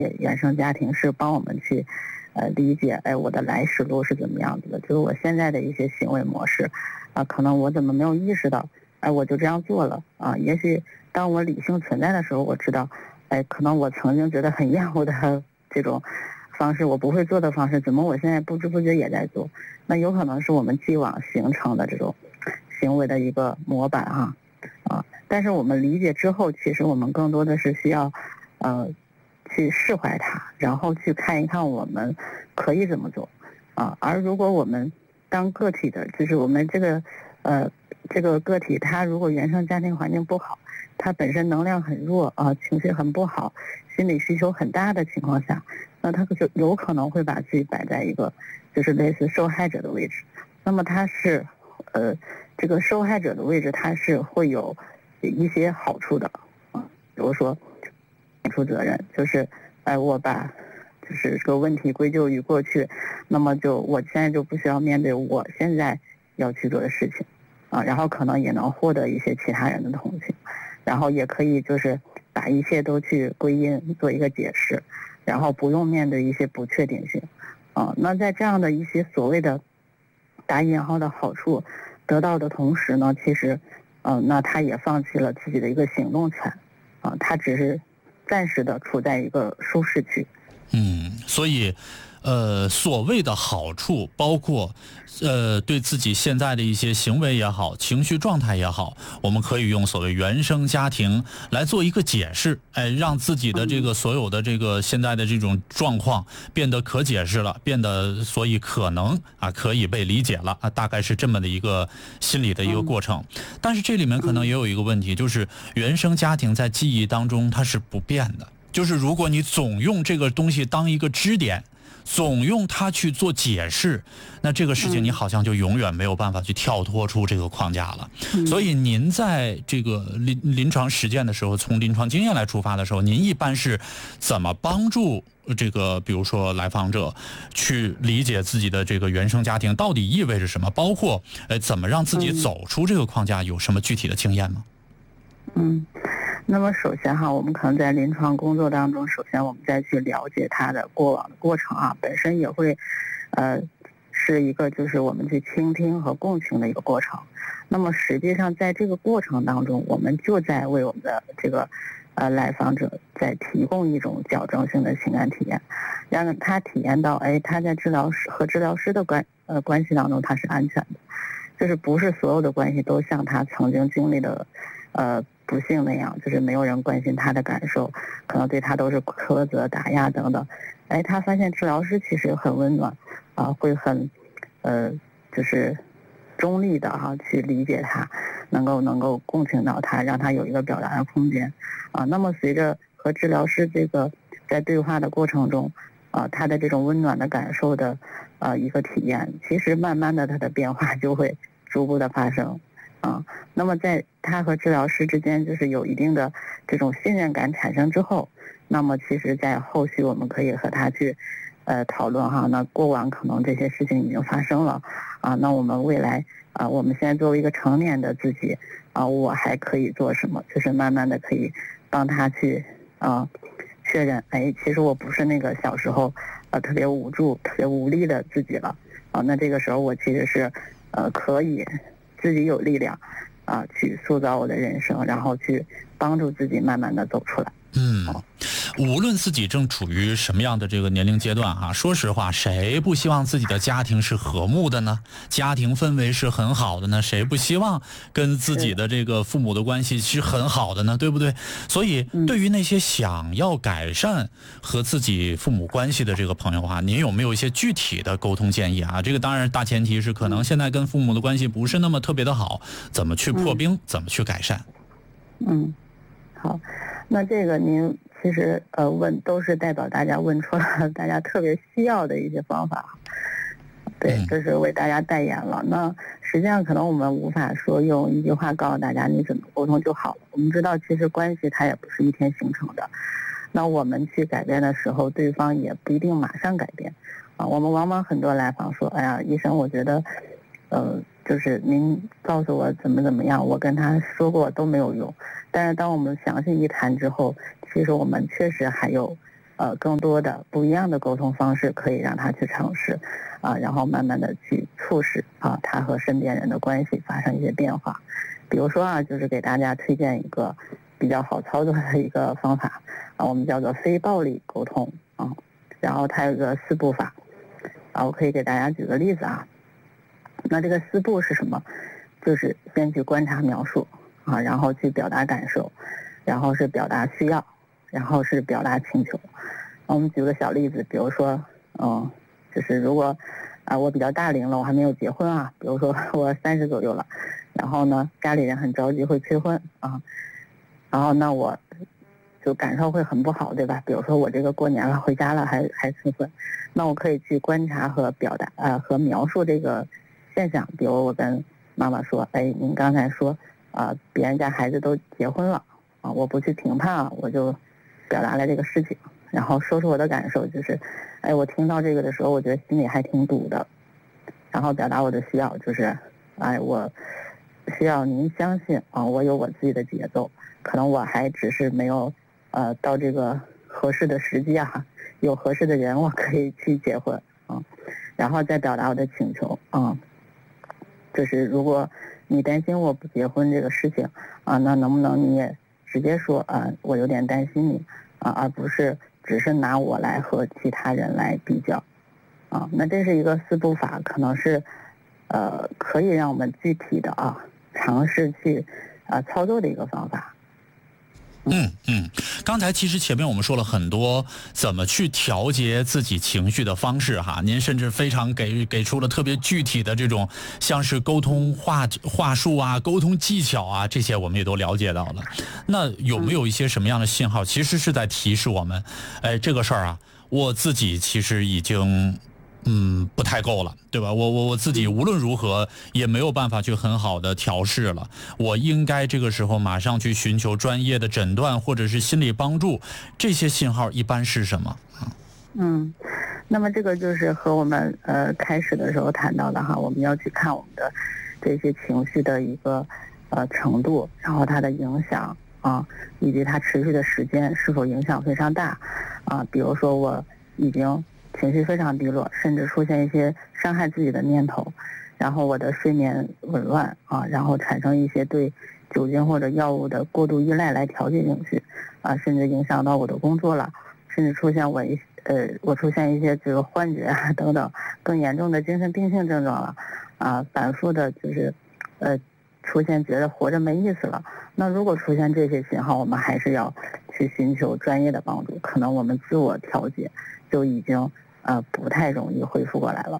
原生家庭是帮我们去理解，我的来时路是怎么样子的，就是我现在的一些行为模式可能我怎么没有意识到，我就这样做了也许当我理性存在的时候，我知道可能我曾经觉得很厌恶的这种方式，我不会做的方式，怎么我现在不知不觉也在做，那有可能是我们既往形成的这种行为的一个模板但是我们理解之后，其实我们更多的是需要去释怀它，然后去看一看我们可以怎么做而如果我们当个体的，就是我们这个个体，他如果原生家庭环境不好，他本身能量很弱情绪很不好，心理需求很大的情况下，那他就有可能会把自己摆在一个就是类似受害者的位置。那么他是这个受害者的位置，他是会有一些好处的比如说免除责任，就是我把就是这个问题归咎于过去，那么我现在就不需要面对我现在要去做的事情然后可能也能获得一些其他人的同情，然后也可以就是把一切都去归因做一个解释，然后不用面对一些不确定性那在这样的一些所谓的打引号的好处得到的同时呢，其实那他也放弃了自己的一个行动权他只是暂时的处在一个舒适区。 所以所谓的好处包括对自己现在的一些行为也好，情绪状态也好，我们可以用所谓原生家庭来做一个解释，让自己的这个所有的这个现在的这种状况变得可解释了，变得所以可能可以被理解了大概是这么的一个心理的一个过程。但是这里面可能也有一个问题，就是原生家庭在记忆当中它是不变的，就是如果你总用这个东西当一个支点，总用它去做解释，那这个事情你好像就永远没有办法去跳脱出这个框架了。所以您在这个临床实践的时候，从临床经验来出发的时候，您一般是怎么帮助这个比如说来访者去理解自己的这个原生家庭到底意味着什么，包括怎么让自己走出这个框架，有什么具体的经验吗？ 那么首先我们可能在临床工作当中，首先我们再去了解他的过往的过程本身也会是一个就是我们去倾听和共情的一个过程。那么实际上在这个过程当中，我们就在为我们的这个来访者在提供一种矫正性的情感体验，让他体验到他在治疗师和治疗师的关系当中他是安全的，就是不是所有的关系都像他曾经经历的不幸那样，就是没有人关心他的感受，可能对他都是苛责打压等等。他发现治疗师其实很温暖会很就是中立的去理解他，能够共情到他，让他有一个表达的空间那么随着和治疗师这个在对话的过程中他的这种温暖的感受的一个体验，其实慢慢的他的变化就会逐步的发生那么在他和治疗师之间就是有一定的这种信任感产生之后，那么其实在后续我们可以和他去讨论那过往可能这些事情已经发生了那我们未来我们现在作为一个成年的自己我还可以做什么，就是慢慢的可以帮他去确认其实我不是那个小时候特别无助特别无力的自己了那这个时候我其实是可以自己有力量去塑造我的人生，然后去帮助自己慢慢的走出来。 无论自己正处于什么样的这个年龄阶段说实话，谁不希望自己的家庭是和睦的呢？家庭氛围是很好的呢？谁不希望跟自己的这个父母的关系是很好的呢？对不对？所以对于那些想要改善和自己父母关系的这个朋友您有没有一些具体的沟通建议这个当然大前提是可能现在跟父母的关系不是那么特别的好，怎么去破冰，怎么去改善？ 好，那这个您其实问都是代表大家问出了大家特别需要的一些方法，对，这是为大家代言了。那实际上可能我们无法说用一句话告诉大家你怎么沟通就好了。我们知道其实关系它也不是一天形成的，那我们去改变的时候，对方也不一定马上改变我们往往很多来访说，哎呀，医生，我觉得就是您告诉我怎么样，我跟他说过都没有用。但是当我们详细一谈之后，其实我们确实还有更多的不一样的沟通方式，可以让他去尝试，然后慢慢的去促使他和身边人的关系发生一些变化。比如说就是给大家推荐一个比较好操作的一个方法我们叫做非暴力沟通然后它有个4步法我可以给大家举个例子那这个4步是什么？就是先去观察描述然后去表达感受，然后是表达需要，然后是表达请求。我们举个小例子，比如说就是如果我比较大龄了，我还没有结婚比如说我30左右了，然后呢家里人很着急会催婚然后那我就感受会很不好，对吧？比如说我这个过年了回家了还催婚，那我可以去观察和表达和描述这个现象。比如我跟妈妈说，您刚才说别人家孩子都结婚了我不去评判我就表达了这个事情，然后说出我的感受，就是我听到这个的时候我觉得心里还挺堵的，然后表达我的需要，就是我需要您相信我有我自己的节奏，可能我还只是没有到这个合适的时机有合适的人我可以去结婚然后再表达我的请求就是如果你担心我不结婚这个事情那能不能你也直接说我有点担心你而不是只是拿我来和其他人来比较那这是一个4步法，可能是可以让我们具体的尝试去操作的一个方法。 刚才其实前面我们说了很多怎么去调节自己情绪的方式您甚至非常给出了特别具体的这种像是沟通话术沟通技巧这些我们也都了解到了。那有没有一些什么样的信号其实是在提示我们这个事儿我自己其实已经不太够了，对吧？我自己无论如何也没有办法去很好的调试了，我应该这个时候马上去寻求专业的诊断或者是心理帮助，这些信号一般是什么？ 那么这个就是和我们开始的时候谈到的我们要去看我们的这些情绪的一个程度，然后它的影响以及它持续的时间是否影响非常大比如说我已经情绪非常低落，甚至出现一些伤害自己的念头，然后我的睡眠紊乱然后产生一些对酒精或者药物的过度依赖来调节情绪甚至影响到我的工作了，甚至出现我出现一些这个幻觉等等更严重的精神病性症状了反复的就是出现觉得活着没意思了。那如果出现这些信号，我们还是要去寻求专业的帮助，可能我们自我调节就已经不太容易恢复过来了。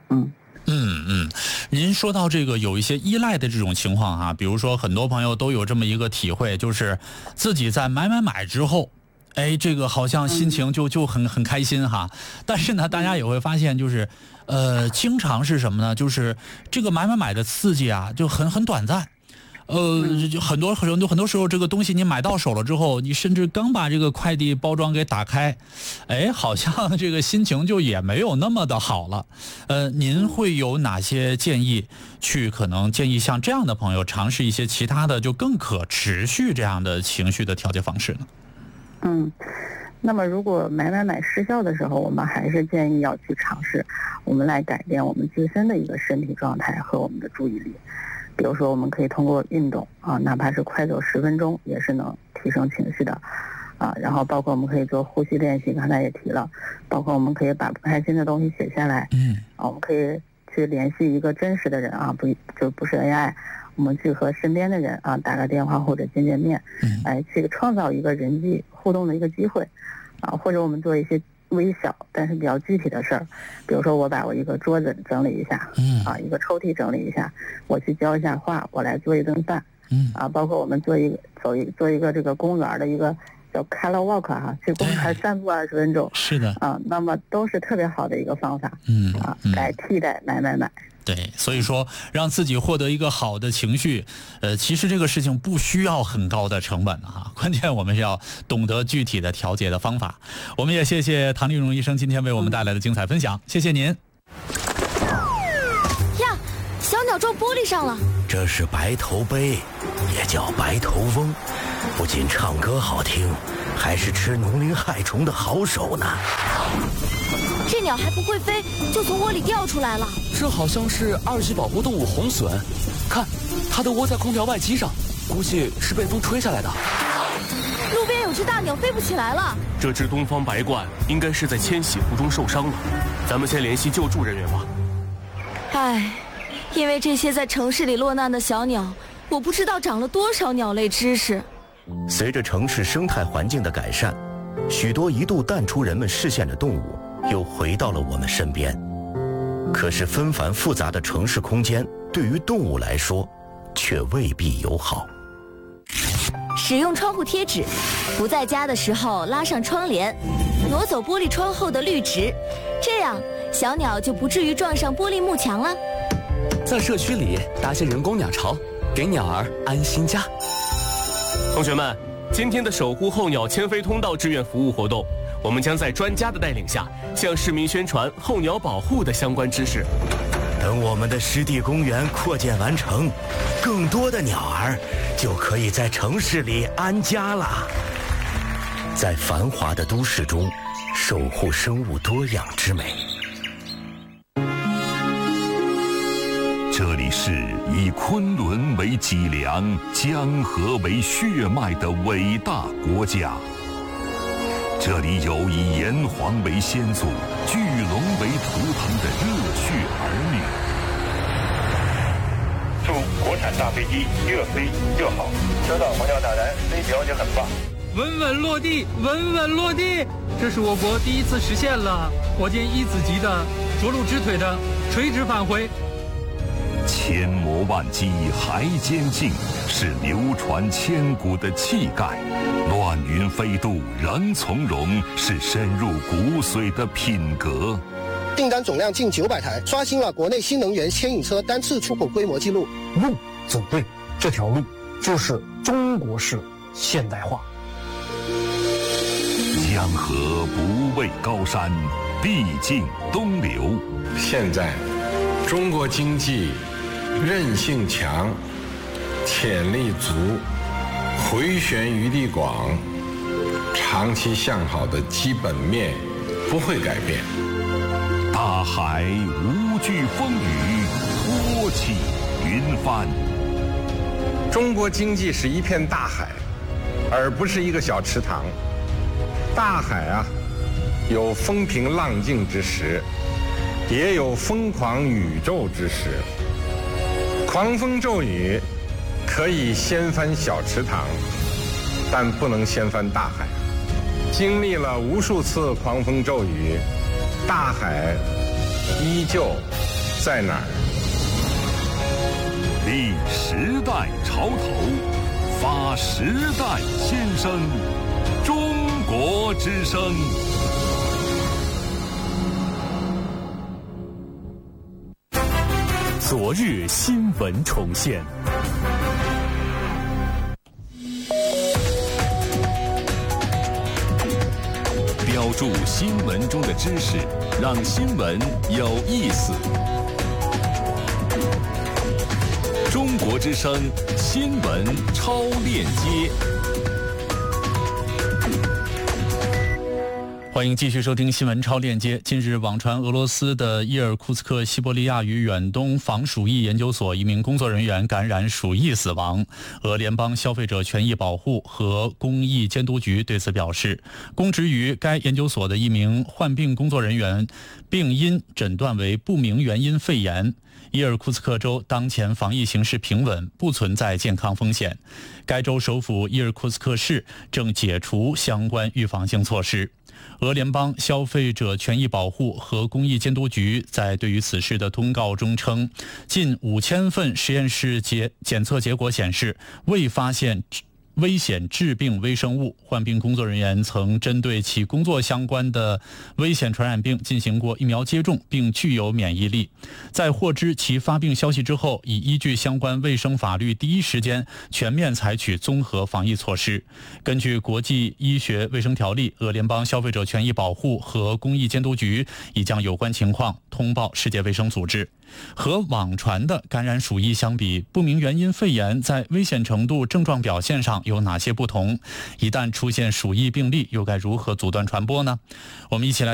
您说到这个有一些依赖的这种情况比如说很多朋友都有这么一个体会，就是自己在买之后这个好像心情就很开心但是呢大家也会发现就是经常是什么呢，就是这个买的刺激就很短暂就很多时候这个东西你买到手了之后，你甚至刚把这个快递包装给打开好像这个心情就也没有那么的好了您会有哪些建议可能建议像这样的朋友尝试一些其他的就更可持续这样的情绪的调节方式呢？ 那么如果买失效的时候，我们还是建议要去尝试我们来改变我们自身的一个身体状态和我们的注意力。比如说我们可以通过运动哪怕是快走10分钟也是能提升情绪的然后包括我们可以做呼吸练习，刚才也提了，包括我们可以把不开心的东西写下来我们可以去联系一个真实的人不是 AI， 我们去和身边的人打个电话或者见面来去创造一个人际互动的一个机会或者我们做一些微小但是比较具体的事儿，比如说我把我一个桌子整理一下一个抽屉整理一下，我去浇一下花，我来做一顿饭包括我们做一个这个公园的一个叫 color walk 去公园散步20分钟是的那么都是特别好的一个方法来替代买对，所以说让自己获得一个好的情绪其实这个事情不需要很高的成本关键我们是要懂得具体的调节的方法。我们也谢谢唐丽蓉医生今天为我们带来的精彩分享谢谢您。 呀，小鸟撞玻璃上了。 这是白头杯，也叫白头翁，不仅唱歌好听， 还是吃农林害虫的好手呢。 这鸟还不会飞，就从窝里掉出来了。 这好像是2级保护动物红隼，看，它的窝在空调外机上，估计是被风吹下来的。 路边有只大鸟飞不起来了。 这只东方白鹳应该是在迁徙途中受伤了，咱们先联系救助人员吧。 唉，因为这些在城市里落难的小鸟，我不知道长了多少鸟类知识。 随着城市生态环境的改善，许多一度淡出人们视线的动物又回到了我们身边。可是纷繁复杂的城市空间对于动物来说却未必友好。 使用窗户贴纸，不在家的时候拉上窗帘，挪走玻璃窗后的绿植，这样小鸟就不至于撞上玻璃幕墙了。 在社区里搭些人工鸟巢，给鸟儿安心家。 同学们，今天的守护候鸟迁飞通道志愿服务活动，我们将在专家的带领下，向市民宣传候鸟保护的相关知识。 等我们的湿地公园扩建完成，更多的鸟儿就可以在城市里安家了。在繁华的都市中，守护生物多样之美。 这里是以昆仑为脊梁、江河为血脉的伟大国家。这里有以炎黄为先祖、巨龙为图腾的热血儿女。 祝国产大飞机越飞越好。收到，黄教塔台，飞行也很棒。 稳稳落地，稳稳落地，这是我国第一次实现了火箭1子级的着陆直腿的垂直返回。 千磨万击还坚劲，是流传千古的气概；乱云飞渡仍从容，是深入骨髓的品格。 订单总量近900台，刷新了国内新能源牵引车单次出口规模记录。 路走对，这条路就是中国式现代化。 江河不畏高山，必尽东流。 现在中国经济韧性强，潜力足，回旋余地广，长期向好的基本面不会改变。 大海无惧风雨，托起云帆。 中国经济是一片大海，而不是一个小池塘。大海啊，有风平浪静之时，也有疯狂宇宙之时。狂风骤雨可以掀翻小池塘，但不能掀翻大海。经历了无数次狂风骤雨，大海依旧在哪儿？ 立时代潮头，发时代先声，中国之声。 昨日新闻重现。 标注新闻中的知识，让新闻有意思。中国之声新闻超链接。 欢迎继续收听新闻超链接。近日，网传俄罗斯的伊尔库茨克西伯利亚与远东防鼠疫研究所一名工作人员感染鼠疫死亡。俄联邦消费者权益保护和公益监督局对此表示，供职于该研究所的一名患病工作人员病因诊断为不明原因肺炎。伊尔库茨克州当前防疫形势平稳，不存在健康风险。该州首府伊尔库茨克市正解除相关预防性措施。俄联邦消费者权益保护和公益监督局在对于此事的通告中称，近5000份实验室检测结果显示，未发现危险致病微生物。患病工作人员曾针对其工作相关的危险传染病进行过疫苗接种，并具有免疫力。在获知其发病消息之后，已依据相关卫生法律第一时间全面采取综合防疫措施。根据国际医学卫生条例，俄联邦消费者权益保护和公益监督局已将有关情况通报世界卫生组织。和网传的感染鼠疫相比，不明原因肺炎在危险程度、症状表现上有哪些不同？一旦出现鼠疫病例，又该如何阻断传播呢？我们一起来